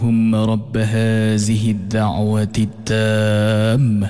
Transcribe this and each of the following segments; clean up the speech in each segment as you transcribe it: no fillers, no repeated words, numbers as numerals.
اللهم رب هذه الدعوة التامة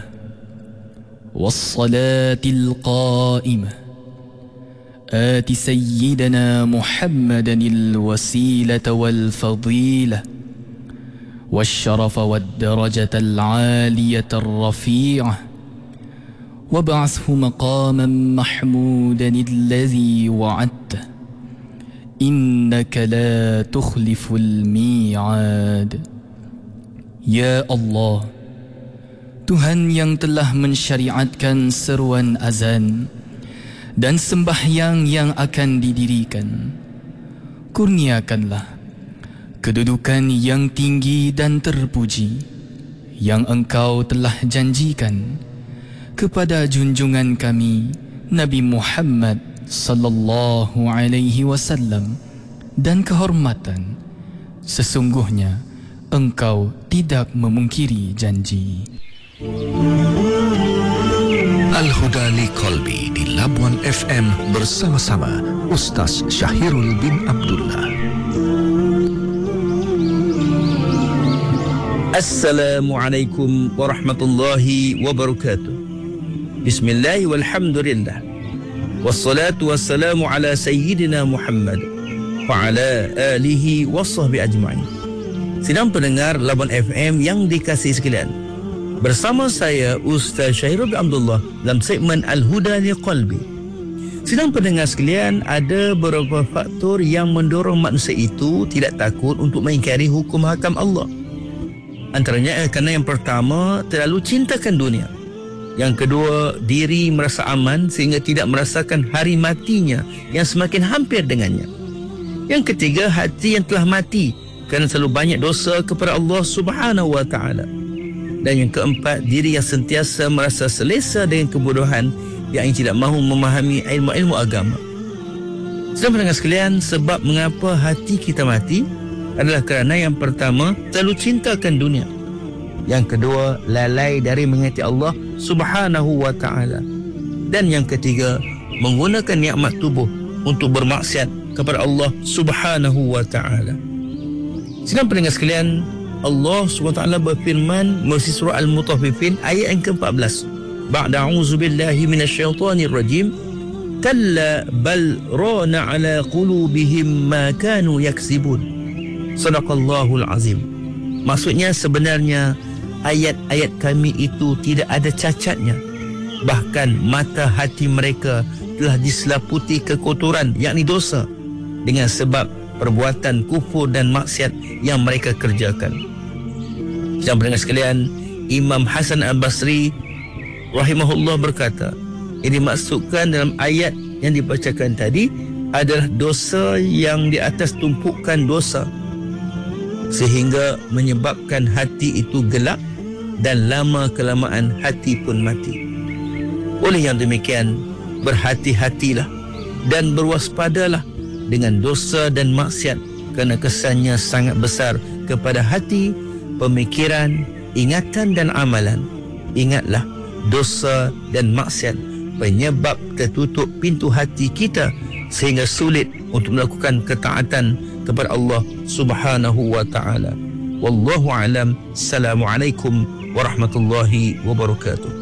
والصلاة القائمة آت سيدنا محمدا الوسيلة والفضيلة والشرف والدرجة العالية الرفيعة وابعثه مقاما محمودا الذي وعدته إنك لا تخلف الميعاد. Ya Allah, Tuhan yang telah mensyariatkan seruan azan dan sembahyang yang akan didirikan, kurniakanlah kedudukan yang tinggi dan terpuji yang Engkau telah janjikan kepada junjungan kami Nabi Muhammad sallallahu alaihi wasallam, dan kehormatan sesungguhnya Engkau tidak memungkiri janji. Al-Huda li Qalbi di Labuan FM bersama-sama Ustaz Syahirul bin Abdullah. Assalamualaikum warahmatullahi wabarakatuh. Bismillah walhamdulillah. Wassalatu wassalamu ala sayyidina Muhammad wa ala alihi wa sahbihi ajma'in. Sidang pendengar Labuan FM yang dikasihi sekalian, bersama saya Ustaz Syahirul bin Abdullah dalam segmen Al-Huda li Qalbi. Sidang pendengar sekalian, ada beberapa faktor yang mendorong manusia itu tidak takut untuk mengingkari hukum hakam Allah. Antaranya kerana yang pertama, terlalu cintakan dunia. Yang kedua, diri merasa aman sehingga tidak merasakan hari matinya yang semakin hampir dengannya. Yang ketiga, hati yang telah mati kerana terlalu banyak dosa kepada Allah Subhanahu wa taala. Dan yang keempat, diri yang sentiasa merasa selesa dengan kebodohan yang tidak mahu memahami ilmu-ilmu agama. Sedang pendengar sekalian, sebab mengapa hati kita mati adalah kerana yang pertama, terlalu cintakan dunia. Yang kedua, lalai dari mengingati Allah Subhanahu wa ta'ala. Dan yang ketiga, menggunakan nikmat tubuh untuk bermaksiat kepada Allah Subhanahu wa ta'ala. Sidang pendengar sekalian, Allah SWT berfirman melalui surah Al-Mutaffifin ayat yang ke-14. Ba'da a'udzu billahi minasyaitonir rajim. Kalla bal rana ala qulubihim ma kanu yaksibun. Sadaqallahul azim. Maksudnya sebenarnya ayat-ayat kami itu tidak ada cacatnya. Bahkan mata hati mereka telah diselaputi kekotoran, yakni dosa, dengan sebab perbuatan kufur dan maksiat yang mereka kerjakan. Sedang pendengar sekalian, Imam Hasan Al-Basri rahimahullah berkata, yang dimaksudkan dalam ayat yang dibacakan tadi adalah dosa yang di atas tumpukan dosa, sehingga menyebabkan hati itu gelap dan lama-kelamaan hati pun mati. Oleh yang demikian, berhati-hatilah dan berwaspadalah dengan dosa dan maksiat kerana kesannya sangat besar kepada hati, pemikiran, ingatan dan amalan. Ingatlah, dosa dan maksiat penyebab tertutup pintu hati kita sehingga sulit untuk melakukan ketaatan kepada Allah Subhanahu wa ta'ala. Wallahu alam. Assalamualaikum warahmatullahi wabarakatuh.